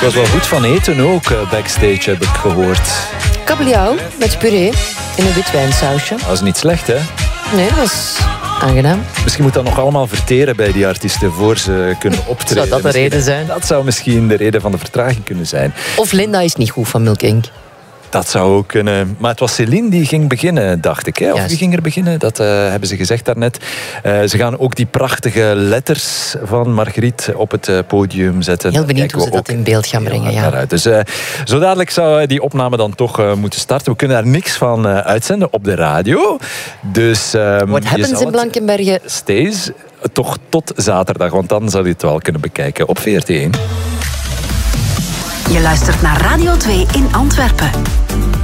Het was wel goed van eten ook, backstage heb ik gehoord. Kabeljauw met puree in een wit wijnsausje. Dat is niet slecht, hè? Nee, dat is aangenaam. Misschien moet dat nog allemaal verteren bij die artiesten voor ze kunnen optreden. Zou dat de reden zijn? Dat zou misschien de reden van de vertraging kunnen zijn. Of Linda is niet goed van Milk Inc. Dat zou ook kunnen. Maar het was Céline die ging beginnen, dacht ik. Hè? Of wie ging er beginnen? Dat hebben ze gezegd daarnet. Ze gaan ook die prachtige letters van Marguerite op het podium zetten. Heel benieuwd hoe ze dat in beeld gaan brengen. Ja. Dus zo dadelijk zou die opname dan toch moeten starten. We kunnen daar niks van uitzenden op de radio. Dus What happens in Blankenberge? Steeds toch tot zaterdag, want dan zal je het wel kunnen bekijken op VRT1. Je luistert naar Radio 2 in Antwerpen.